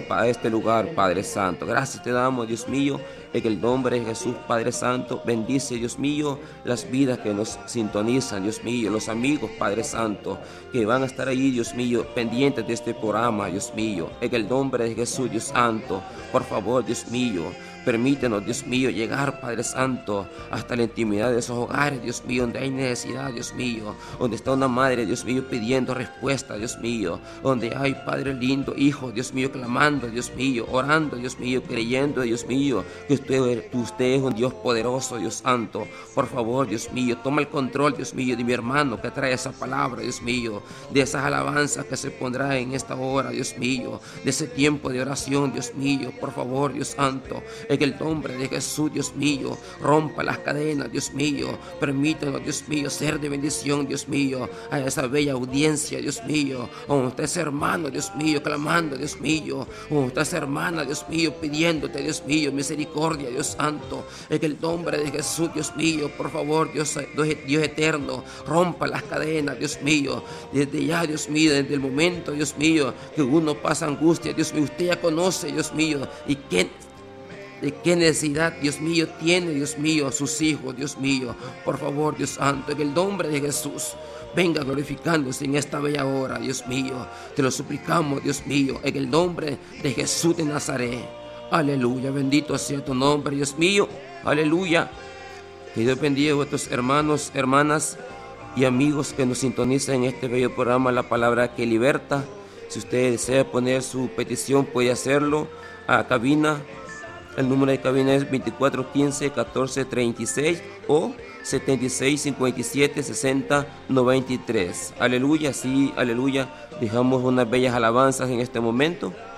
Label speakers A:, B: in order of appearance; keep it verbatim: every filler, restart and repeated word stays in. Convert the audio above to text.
A: llegaron a este lugar, Padre Santo. Gracias te damos, Dios mío, en el nombre de Jesús, Padre Santo. Bendice, Dios mío, las vidas que nos sintonizan, Dios mío, los amigos, Padre Santo, que van a estar ahí, Dios mío, pendientes de este programa, Dios mío, en el nombre de Jesús, Dios Santo. Por favor, Dios mío, permítenos, Dios mío, llegar, Padre Santo, hasta la intimidad de esos hogares, Dios mío, donde hay necesidad, Dios mío, donde está una madre, Dios mío, pidiendo respuesta, Dios mío, donde hay, Padre lindo, hijo, Dios mío, clamando, Dios mío, orando, Dios mío, creyendo, Dios mío, que usted, usted es un Dios poderoso, Dios Santo. Por favor, Dios mío, toma el control, Dios mío, de mi hermano que trae esa palabra, Dios mío, de esas alabanzas que se pondrá en esta hora, Dios mío, de ese tiempo de oración, Dios mío. Por favor, Dios Santo, en el nombre de Jesús, Dios mío, rompa las cadenas, Dios mío. Permítanos, Dios mío, ser de bendición, Dios mío, a esa bella audiencia, Dios mío. O usted es hermano, Dios mío, clamando, Dios mío. O usted es hermana, Dios mío, pidiéndote, Dios mío, misericordia, Dios Santo. En el nombre de Jesús, Dios mío, por favor, Dios, Dios eterno, rompa las cadenas, Dios mío. Desde ya, Dios mío, desde el momento, Dios mío, que uno pasa angustia, Dios mío, usted ya conoce, Dios mío, y que de qué necesidad, Dios mío, tiene, Dios mío, sus hijos, Dios mío. Por favor, Dios Santo, en el nombre de Jesús, venga glorificándose en esta bella hora, Dios mío. Te lo suplicamos, Dios mío, en el nombre de Jesús de Nazaret. Aleluya, bendito sea tu nombre, Dios mío. Aleluya. Que Dios bendiga a vuestros hermanos, hermanas y amigos que nos sintonizan en este bello programa, La Palabra que Liberta. Si usted desea poner su petición, puede hacerlo a cabina. El número de cabina es veinticuatro quince catorce treinta y seis o setenta y seis cincuenta y siete sesenta noventa y tres. Aleluya, sí, aleluya. Dejamos unas bellas alabanzas en este momento.